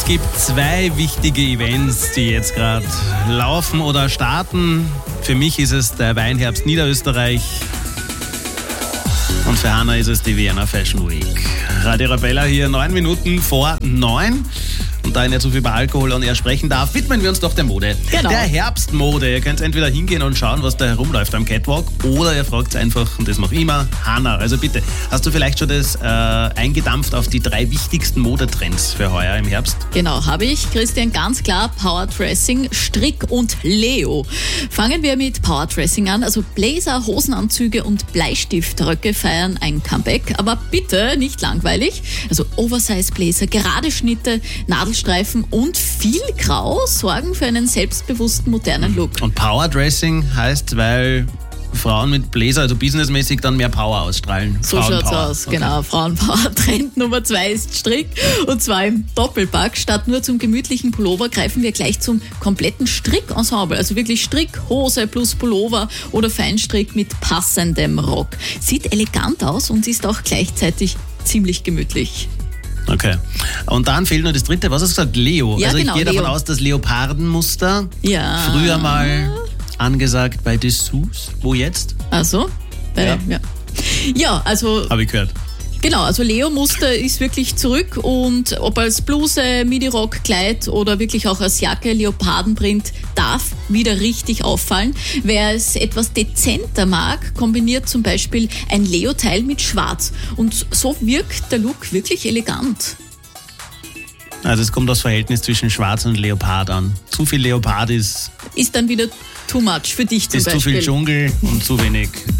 Es gibt zwei wichtige Events, die jetzt gerade laufen oder starten. Für mich ist es der Weinherbst Niederösterreich und für Hanna ist es die Vienna Fashion Week. Radio Arabella hier 9 Minuten vor 9. Und da ich nicht so viel über Alkohol und er sprechen darf, widmen wir uns doch der Mode. Genau. Der Herbstmode. Ihr könnt entweder hingehen und schauen, was da herumläuft am Catwalk, oder ihr fragt einfach, und das mache ich immer, Hanna. Also bitte, hast du vielleicht schon das eingedampft auf die 3 wichtigsten Modetrends für heuer im Herbst? Genau, habe ich. Christian, ganz klar Powerdressing, Strick und Leo. Fangen wir mit Powerdressing an. Also Blazer, Hosenanzüge und Bleistiftröcke feiern ein Comeback. Aber bitte nicht langweilig. Also Oversize-Blazer, gerade Schnitte, Nadelstreifen und viel Grau sorgen für einen selbstbewussten, modernen Look. Und Powerdressing heißt, weil Frauen mit Blazer, also businessmäßig, dann mehr Power ausstrahlen. So schaut's Frauenpower. aus, Okay. genau. Frauenpower. Trend Nummer 2 ist Strick, und zwar im Doppelpack. Statt nur zum gemütlichen Pullover greifen wir gleich zum kompletten Strickensemble. Also wirklich Strick, Hose plus Pullover oder Feinstrick mit passendem Rock. Sieht elegant aus und ist auch gleichzeitig ziemlich gemütlich. Okay. Und dann fehlt nur das dritte. Was hast du gesagt? Leo. Ja, also ich genau, gehe davon Leo. aus, dass Leopardenmuster Ja. früher mal angesagt bei Dessous. Wo jetzt? Also? Ja. Ja, also Habe ich gehört. genau, also Leo-Muster ist wirklich zurück, und ob als Bluse, Midi-Rock, Kleid oder wirklich auch als Jacke, Leopardenprint darf wieder richtig auffallen. Wer es etwas dezenter mag, kombiniert zum Beispiel ein Leo-Teil mit Schwarz, und so wirkt der Look wirklich elegant. Also es kommt das Verhältnis zwischen Schwarz und Leopard an. Zu viel Leopard ist Ist dann wieder too much für dich zum zu Beispiel. viel Dschungel und zu wenig